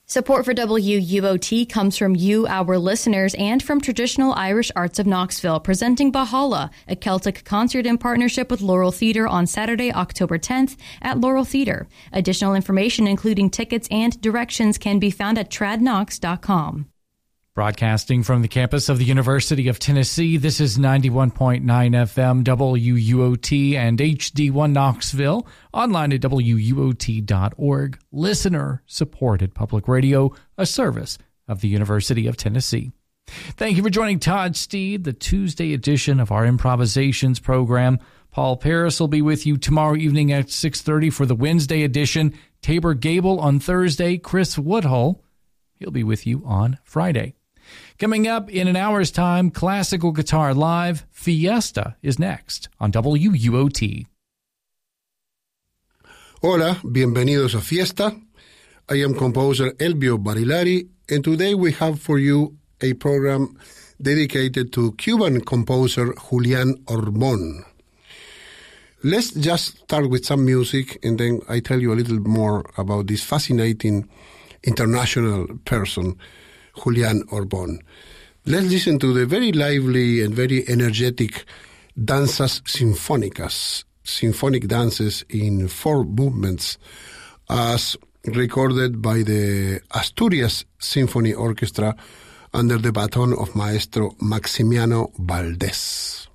Support for WUOT comes from you, our listeners, and from Traditional Irish Arts of Knoxville, presenting Bahala, a Celtic concert in partnership with Laurel Theatre on Saturday, October 10th at Laurel Theatre. Additional information, including tickets and directions, can be found at tradknox.com. Broadcasting from the campus of the University of Tennessee, this is 91.9 FM WUOT and HD1 Knoxville, online at WUOT.org, listener-supported public radio, a service of the University of Tennessee. Thank you for joining Todd Steed, the Tuesday edition of our improvisations program. Paul Paris will be with you tomorrow evening at 6:30 for the Wednesday edition. Tabor Gable on Thursday. Chris Woodhull, he'll be with you on Friday. Coming up in an hour's time, Classical Guitar Live. Fiesta is next on WUOT. Hola, bienvenidos a Fiesta. I am composer Elvio Barilari, and today we have for you a program dedicated to Cuban composer Julián Orbón. Let's just start with some music, and then I tell you a little more about this fascinating international person, Julián Orbón. Let's listen to the very lively and very energetic danzas sinfónicas, symphonic dances in 4 movements, as recorded by the Asturias Symphony Orchestra under the baton of Maestro Maximiano Valdés.